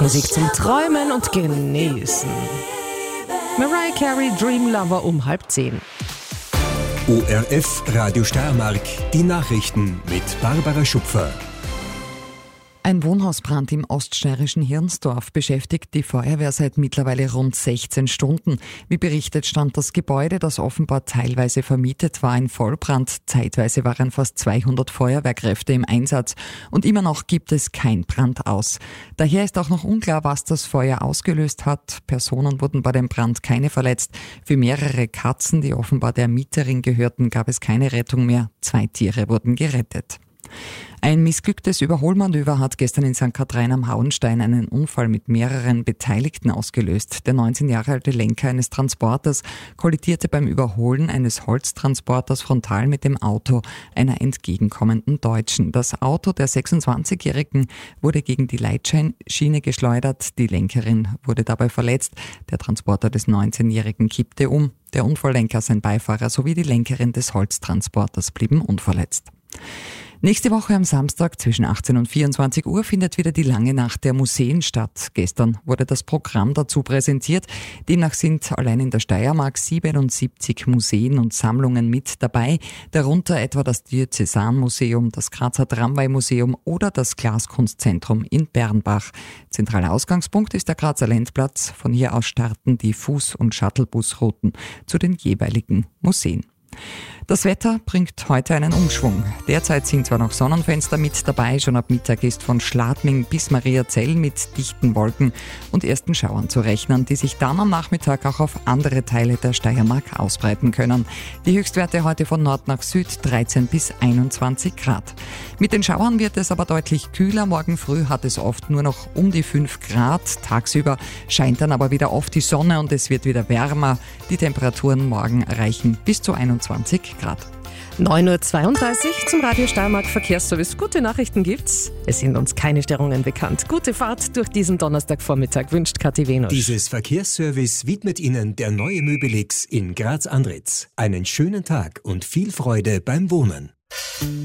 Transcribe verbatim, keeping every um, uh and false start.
Musik zum Träumen und Genießen. Mariah Carey, Dream Lover um halb zehn. O R F Radio Steiermark, die Nachrichten mit Barbara Schupfer. Ein Wohnhausbrand im oststeirischen Hirnsdorf beschäftigt die Feuerwehr seit mittlerweile rund sechzehn Stunden. Wie berichtet, stand das Gebäude, das offenbar teilweise vermietet war, in Vollbrand. Zeitweise waren fast zweihundert Feuerwehrkräfte im Einsatz und immer noch gibt es kein Brand aus. Daher ist auch noch unklar, was das Feuer ausgelöst hat. Personen wurden bei dem Brand keine verletzt. Für mehrere Katzen, die offenbar der Mieterin gehörten, gab es keine Rettung mehr. Zwei Tiere wurden gerettet. Ein missglücktes Überholmanöver hat gestern in Sankt Katharin am Hauenstein einen Unfall mit mehreren Beteiligten ausgelöst. Der neunzehn Jahre alte Lenker eines Transporters kollidierte beim Überholen eines Holztransporters frontal mit dem Auto einer entgegenkommenden Deutschen. Das Auto der sechsundzwanzigjährigen wurde gegen die Leitschiene geschleudert. Die Lenkerin wurde dabei verletzt. Der Transporter des neunzehnjährigen kippte um. Der Unfalllenker, sein Beifahrer sowie die Lenkerin des Holztransporters blieben unverletzt. Nächste Woche am Samstag zwischen achtzehn und vierundzwanzig Uhr findet wieder die lange Nacht der Museen statt. Gestern wurde das Programm dazu präsentiert. Demnach sind allein in der Steiermark siebenundsiebzig Museen und Sammlungen mit dabei, darunter etwa das Diözesanmuseum, das Grazer Tramway-Museum oder das Glaskunstzentrum in Bernbach. Zentraler Ausgangspunkt ist der Grazer Lendplatz. Von hier aus starten die Fuß- und Shuttlebusrouten zu den jeweiligen Museen. Das Wetter bringt heute einen Umschwung. Derzeit sind zwar noch Sonnenfenster mit dabei, schon ab Mittag ist von Schladming bis Mariazell mit dichten Wolken und ersten Schauern zu rechnen, die sich dann am Nachmittag auch auf andere Teile der Steiermark ausbreiten können. Die Höchstwerte heute von Nord nach Süd dreizehn bis einundzwanzig Grad. Mit den Schauern wird es aber deutlich kühler. Morgen früh hat es oft nur noch um die fünf Grad. Tagsüber scheint dann aber wieder oft die Sonne und es wird wieder wärmer. Die Temperaturen morgen erreichen bis zu einundzwanzig Grad. neun Uhr zweiunddreißig zum Radio Steiermark Verkehrsservice. Gute Nachrichten gibt's. Es sind uns keine Störungen bekannt. Gute Fahrt durch diesen Donnerstagvormittag wünscht Kathi Venusch. Dieses Verkehrsservice widmet Ihnen der neue Möbelix in Graz-Andritz. Einen schönen Tag und viel Freude beim Wohnen.